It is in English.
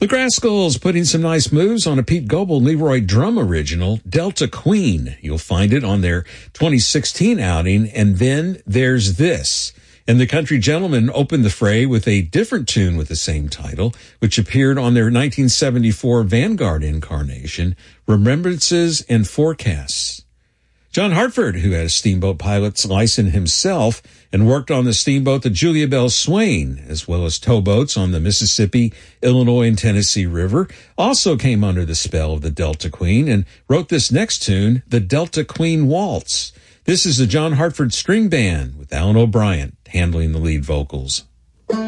The Rascals putting some nice moves on a Pete Goebel Leroy drum original, Delta Queen. You'll find it on their 2016 outing. And then there's this. And the Country Gentlemen opened the fray with a different tune with the same title, which appeared on their 1974 Vanguard incarnation, Remembrances and Forecasts. John Hartford, who had a steamboat pilot's license himself and worked on the steamboat the Julia Bell Swain, as well as towboats on the Mississippi, Illinois, and Tennessee River, also came under the spell of the Delta Queen and wrote this next tune, the Delta Queen Waltz. This is the John Hartford String Band with Alan O'Brien handling the lead vocals.